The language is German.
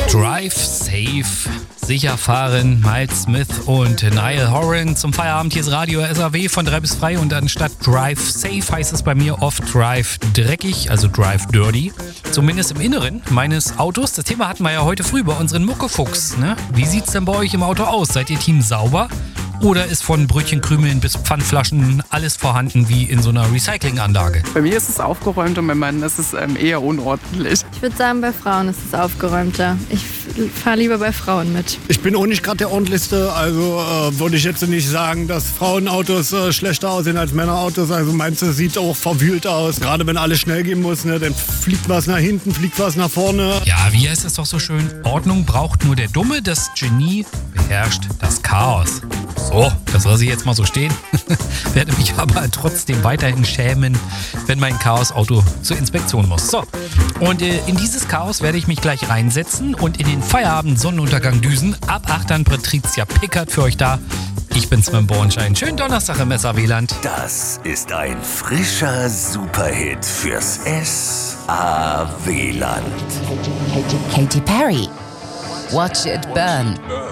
Drive Safe, sicher fahren, Miles Smith und Niall Horan zum Feierabend. Hier ist Radio SAW von 3 bis 3 und anstatt Drive Safe heißt es bei mir oft Drive dreckig, also Drive Dirty. Zumindest im Inneren meines Autos. Das Thema hatten wir ja heute früh bei unseren Muckefuchs. Ne? Wie sieht's denn bei euch im Auto aus? Seid ihr Team sauber? Oder ist von Brötchenkrümeln bis Pfandflaschen alles vorhanden wie in so einer Recyclinganlage? Bei mir ist es aufgeräumt und bei Männern ist es eher unordentlich. Ich würde sagen, bei Frauen ist es aufgeräumter. Ich fahre lieber bei Frauen mit. Ich bin auch nicht gerade der ordentlichste, also würde ich jetzt nicht sagen, dass Frauenautos schlechter aussehen als Männerautos. Also meins sieht auch verwühlt aus. Gerade wenn alles schnell gehen muss, ne, dann fliegt was nach hinten, fliegt was nach vorne. Ja, wie heißt es doch so schön? Ordnung braucht nur der Dumme, das Genie beherrscht das Chaos. So, das lasse ich jetzt mal so stehen. Werde mich aber trotzdem weiterhin schämen, wenn mein Chaosauto zur Inspektion muss. So, und in dieses Chaos werde ich mich gleich reinsetzen und in den Feierabend-Sonnenuntergang düsen. Ab 8 dann Patricia Pickert für euch da. Ich bin Sven Bornschein. Schönen Donnerstag im SAW-Land. Das ist ein frischer Superhit fürs SAW-Land. Katy Perry. Watch it burn.